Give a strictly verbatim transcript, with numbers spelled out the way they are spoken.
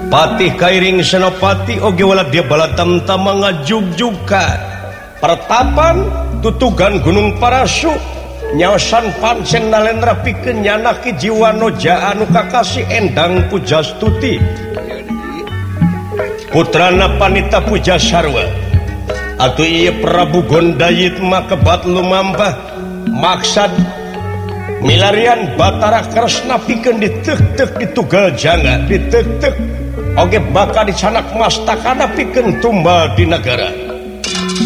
Patih Kairing Senopati oge wala dia balatam tamanga jugjuka pertapan tutugan Gunung Parasu nyaosan pancen nalendra pikeun nyanaki jiwa noja anu kakasih endang pujastuti putrana Panita Pujasarwa atuh ieu Prabu Gondayit makebat lumambah maksad milarian Batara Kresna pikeun ditek-tek ditugal janga ditek-tek oge bakal dicanak mastakana pikeun tumbal di negara